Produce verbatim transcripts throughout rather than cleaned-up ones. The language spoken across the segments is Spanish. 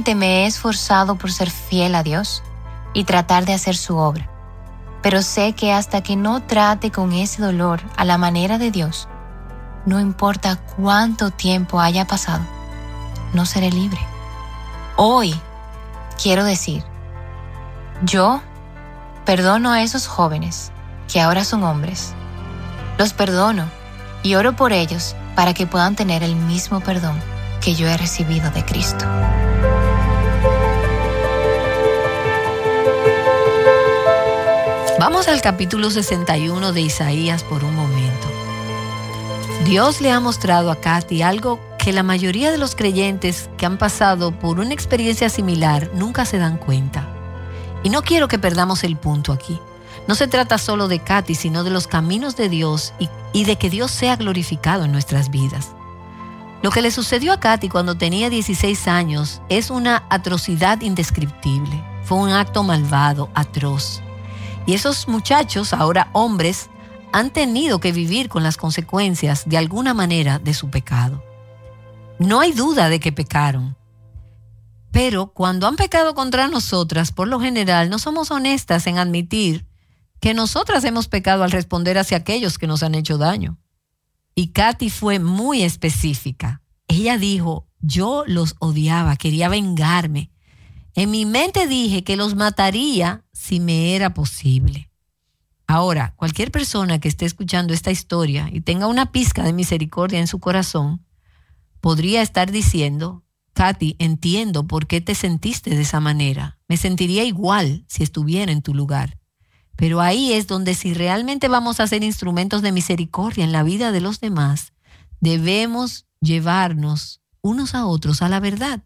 Realmente me he esforzado por ser fiel a Dios y tratar de hacer su obra. Pero sé que hasta que no trate con ese dolor a la manera de Dios, no importa cuánto tiempo haya pasado, no seré libre. Hoy quiero decir, yo perdono a esos jóvenes que ahora son hombres. Los perdono y oro por ellos para que puedan tener el mismo perdón que yo he recibido de Cristo. Vamos al capítulo sesenta y uno de Isaías por un momento. Dios le ha mostrado a Katy algo que la mayoría de los creyentes que han pasado por una experiencia similar nunca se dan cuenta. Y no quiero que perdamos el punto aquí. No se trata solo de Katy, sino de los caminos de Dios y, y de que Dios sea glorificado en nuestras vidas. Lo que le sucedió a Katy cuando tenía dieciséis años es una atrocidad indescriptible. Fue un acto malvado, atroz. Y esos muchachos, ahora hombres, han tenido que vivir con las consecuencias de alguna manera de su pecado. No hay duda de que pecaron. Pero cuando han pecado contra nosotras, por lo general, no somos honestas en admitir que nosotras hemos pecado al responder hacia aquellos que nos han hecho daño. Y Katy fue muy específica. Ella dijo, yo los odiaba, quería vengarme. En mi mente dije que los mataría si me era posible. Ahora, cualquier persona que esté escuchando esta historia y tenga una pizca de misericordia en su corazón, podría estar diciendo, Katy, entiendo por qué te sentiste de esa manera. Me sentiría igual si estuviera en tu lugar. Pero ahí es donde si realmente vamos a ser instrumentos de misericordia en la vida de los demás, debemos llevarnos unos a otros a la verdad.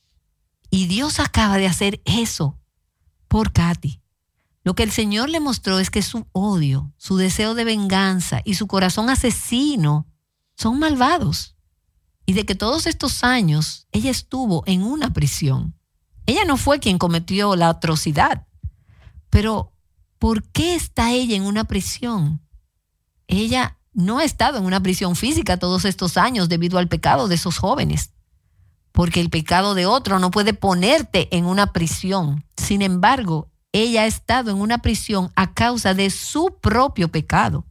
Y Dios acaba de hacer eso por Katy. Lo que el Señor le mostró es que su odio, su deseo de venganza y su corazón asesino son malvados. Y de que todos estos años ella estuvo en una prisión. Ella no fue quien cometió la atrocidad. Pero, ¿por qué está ella en una prisión? Ella no ha estado en una prisión física todos estos años debido al pecado de esos jóvenes. Porque el pecado de otro no puede ponerte en una prisión. Sin embargo, ella ha estado en una prisión a causa de su propio pecado.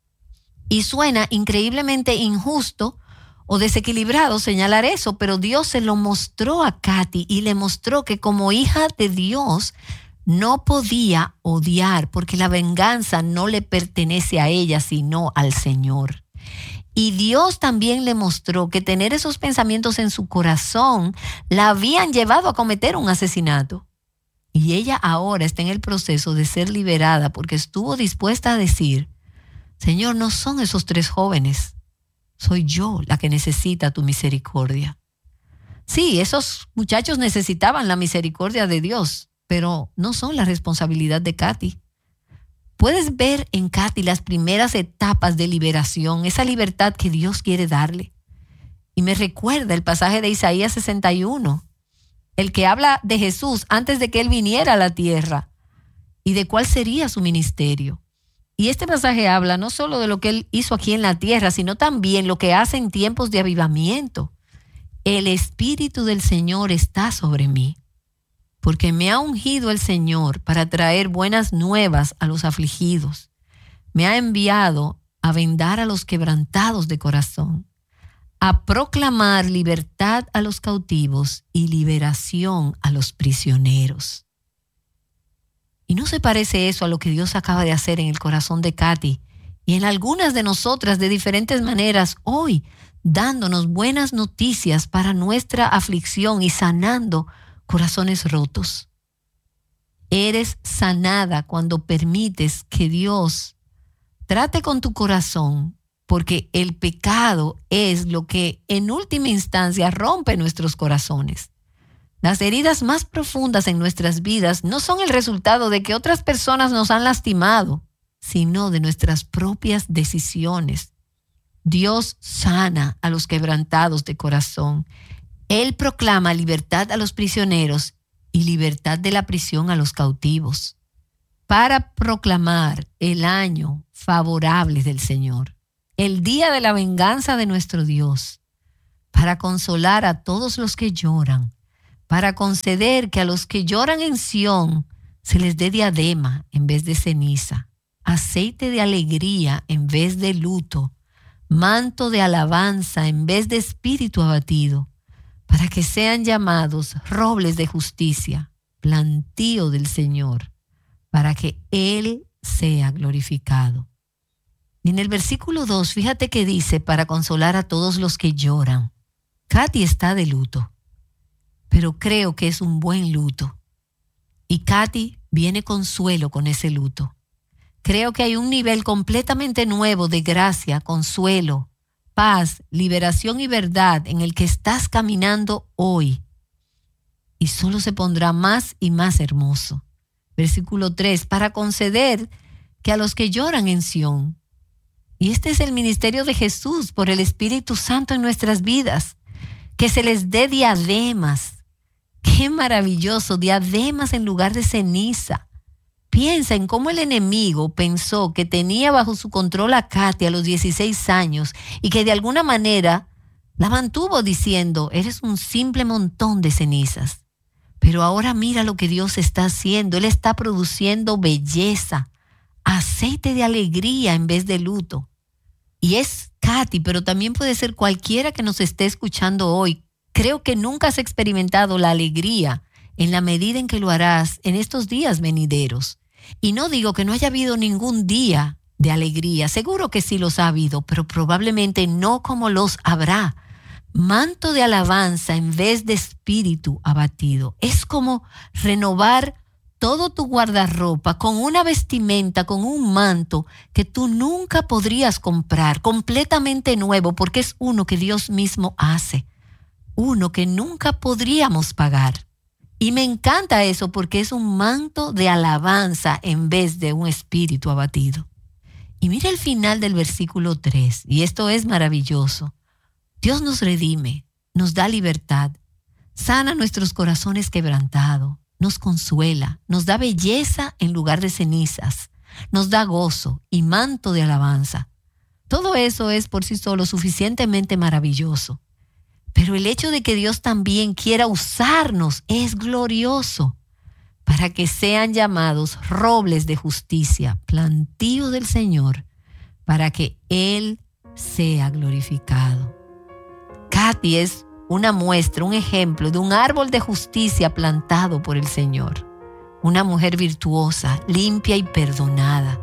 Y suena increíblemente injusto o desequilibrado señalar eso, pero Dios se lo mostró a Katy y le mostró que como hija de Dios no podía odiar porque la venganza no le pertenece a ella sino al Señor. Y Dios también le mostró que tener esos pensamientos en su corazón la habían llevado a cometer un asesinato. Y ella ahora está en el proceso de ser liberada porque estuvo dispuesta a decir, Señor, no son esos tres jóvenes, soy yo la que necesita tu misericordia. Sí, esos muchachos necesitaban la misericordia de Dios, pero no son la responsabilidad de Katy. Puedes ver en Katy las primeras etapas de liberación, esa libertad que Dios quiere darle. Y me recuerda el pasaje de Isaías sesenta y uno, el que habla de Jesús antes de que Él viniera a la tierra y de cuál sería su ministerio. Y este pasaje habla no solo de lo que Él hizo aquí en la tierra, sino también lo que hace en tiempos de avivamiento. El Espíritu del Señor está sobre mí, porque me ha ungido el Señor para traer buenas nuevas a los afligidos. Me ha enviado a vendar a los quebrantados de corazón, a proclamar libertad a los cautivos y liberación a los prisioneros. ¿Y no se parece eso a lo que Dios acaba de hacer en el corazón de Katy y en algunas de nosotras de diferentes maneras hoy, dándonos buenas noticias para nuestra aflicción y sanando corazones rotos? Eres sanada cuando permites que Dios trate con tu corazón, porque el pecado es lo que en última instancia rompe nuestros corazones. Las heridas más profundas en nuestras vidas no son el resultado de que otras personas nos han lastimado, sino de nuestras propias decisiones. Dios sana a los quebrantados de corazón. Él proclama libertad a los prisioneros y libertad de la prisión a los cautivos, para proclamar el año favorable del Señor, el día de la venganza de nuestro Dios, para consolar a todos los que lloran, para conceder que a los que lloran en Sión se les dé diadema en vez de ceniza, aceite de alegría en vez de luto, manto de alabanza en vez de espíritu abatido, para que sean llamados robles de justicia, plantío del Señor, para que Él sea glorificado. Y en el versículo dos, fíjate que dice, para consolar a todos los que lloran. Katy está de luto, pero creo que es un buen luto. Y Katy viene consuelo con ese luto. Creo que hay un nivel completamente nuevo de gracia, consuelo, paz, liberación y verdad en el que estás caminando hoy. Y solo se pondrá más y más hermoso. Versículo tres, para conceder que a los que lloran en Sión. Y este es el ministerio de Jesús por el Espíritu Santo en nuestras vidas. Que se les dé diademas. ¡Qué maravilloso! Diademas en lugar de ceniza. Piensa en cómo el enemigo pensó que tenía bajo su control a Katy a los dieciséis años y que de alguna manera la mantuvo diciendo, eres un simple montón de cenizas. Pero ahora mira lo que Dios está haciendo. Él está produciendo belleza, aceite de alegría en vez de luto. Y es Katy, pero también puede ser cualquiera que nos esté escuchando hoy. Creo que nunca has experimentado la alegría en la medida en que lo harás en estos días venideros. Y no digo que no haya habido ningún día de alegría. Seguro que sí los ha habido, pero probablemente no como los habrá. Manto de alabanza en vez de espíritu abatido. Es como renovar todo tu guardarropa con una vestimenta, con un manto que tú nunca podrías comprar, completamente nuevo, porque es uno que Dios mismo hace, uno que nunca podríamos pagar. Y me encanta eso porque es un manto de alabanza en vez de un espíritu abatido. Y mira el final del versículo tres, y esto es maravilloso. Dios nos redime, nos da libertad, sana nuestros corazones quebrantados, nos consuela, nos da belleza en lugar de cenizas, nos da gozo y manto de alabanza. Todo eso es por sí solo suficientemente maravilloso. Pero el hecho de que Dios también quiera usarnos es glorioso para que sean llamados robles de justicia, plantío del Señor, para que Él sea glorificado. Katy es una muestra, un ejemplo de un árbol de justicia plantado por el Señor. Una mujer virtuosa, limpia y perdonada.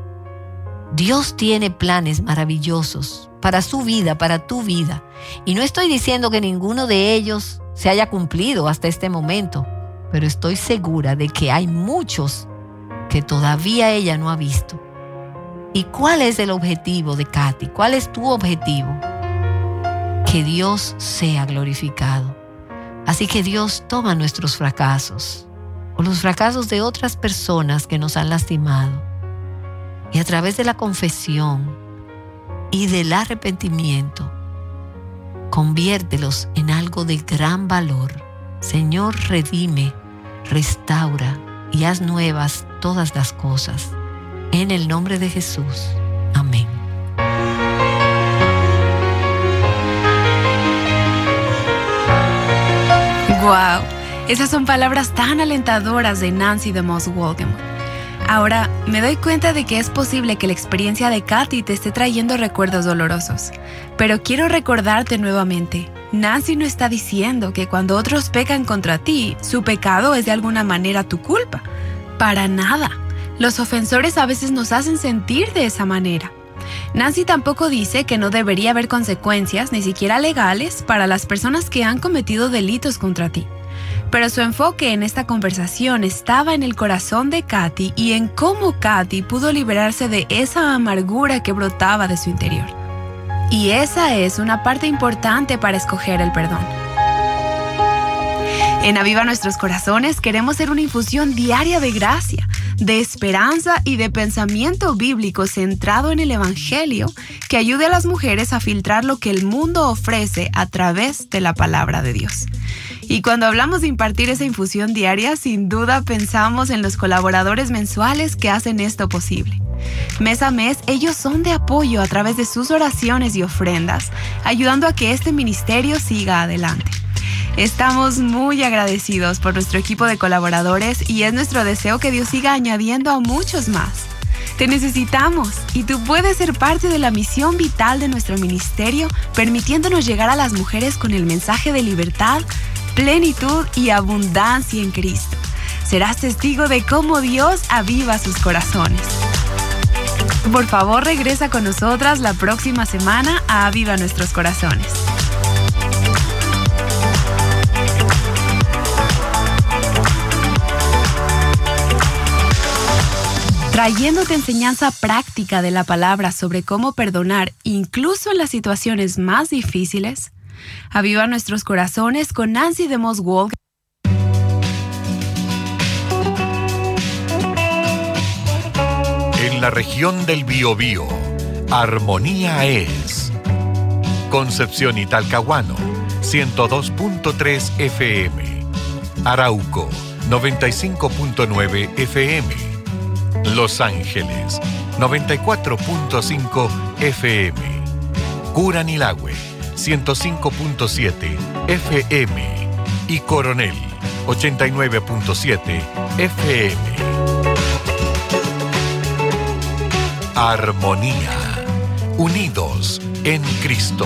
Dios tiene planes maravillosos para su vida, para tu vida. Y no estoy diciendo que ninguno de ellos se haya cumplido hasta este momento, pero estoy segura de que hay muchos que todavía ella no ha visto. ¿Y cuál es el objetivo de Katy? ¿Cuál es tu objetivo? Que Dios sea glorificado. Así que Dios toma nuestros fracasos o los fracasos de otras personas que nos han lastimado y a través de la confesión y del arrepentimiento, conviértelos en algo de gran valor. Señor, redime, restaura y haz nuevas todas las cosas. En el nombre de Jesús. Amén. Wow, esas son palabras tan alentadoras de Nancy DeMoss Wolgemuth. Ahora, me doy cuenta de que es posible que la experiencia de Katy te esté trayendo recuerdos dolorosos. Pero quiero recordarte nuevamente, Nancy no está diciendo que cuando otros pecan contra ti, su pecado es de alguna manera tu culpa. Para nada. Los ofensores a veces nos hacen sentir de esa manera. Nancy tampoco dice que no debería haber consecuencias, ni siquiera legales, para las personas que han cometido delitos contra ti. Pero su enfoque en esta conversación estaba en el corazón de Katy y en cómo Katy pudo liberarse de esa amargura que brotaba de su interior. Y esa es una parte importante para escoger el perdón. En Aviva Nuestros Corazones queremos ser una infusión diaria de gracia, de esperanza y de pensamiento bíblico centrado en el Evangelio que ayude a las mujeres a filtrar lo que el mundo ofrece a través de la palabra de Dios. Y cuando hablamos de impartir esa infusión diaria, sin duda pensamos en los colaboradores mensuales que hacen esto posible. Mes a mes, ellos son de apoyo a través de sus oraciones y ofrendas, ayudando a que este ministerio siga adelante. Estamos muy agradecidos por nuestro equipo de colaboradores y es nuestro deseo que Dios siga añadiendo a muchos más. Te necesitamos y tú puedes ser parte de la misión vital de nuestro ministerio, permitiéndonos llegar a las mujeres con el mensaje de libertad, plenitud y abundancia en Cristo. Serás testigo de cómo Dios aviva sus corazones. Por favor, regresa con nosotras la próxima semana a Aviva Nuestros Corazones. Trayéndote enseñanza práctica de la palabra sobre cómo perdonar, incluso en las situaciones más difíciles. Aviva Nuestros Corazones con Nancy DeMoss Walker. En la región del Biobío, Armonía es Concepción y Talcahuano, ciento dos punto tres F M, Arauco, noventa y cinco punto nueve F M, Los Ángeles, noventa y cuatro punto cinco F M, Curanilahue, ciento cinco punto siete F M y Coronel, ochenta y nueve punto siete F M. Armonía, unidos en Cristo.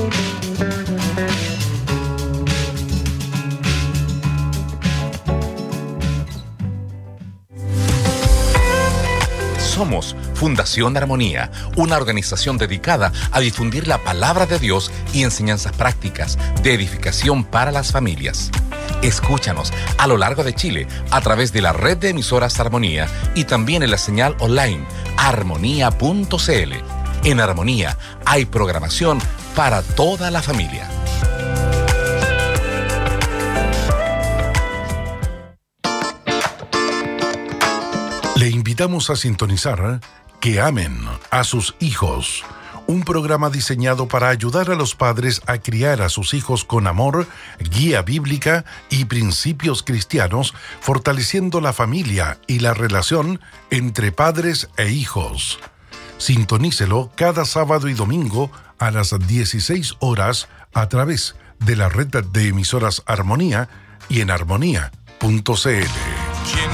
Somos Fundación Armonía, una organización dedicada a difundir la palabra de Dios y enseñanzas prácticas de edificación para las familias. Escúchanos a lo largo de Chile a través de la red de emisoras Armonía y también en la señal online armonía punto c l. En Armonía hay programación para toda la familia. Le invitamos a sintonizar Que amen a sus hijos, un programa diseñado para ayudar a los padres a criar a sus hijos con amor, guía bíblica y principios cristianos, fortaleciendo la familia y la relación entre padres e hijos. Sintonícelo cada sábado y domingo a las dieciséis horas a través de la red de emisoras Armonía y en armonía punto c l.